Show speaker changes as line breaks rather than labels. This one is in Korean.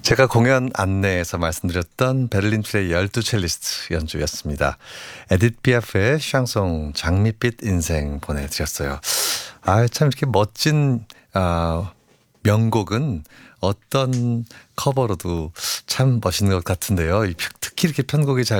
제가 공연 안내에서 말씀드렸던 베를린 필의 12 첼리스트 연주였습니다. 에디트 피아프의 샹송 장밋빛 인생 보내드렸어요. 참 이렇게 멋진 명곡은 어떤 커버로도 참 멋있는 것 같은데요. 특히 이렇게 편곡이 잘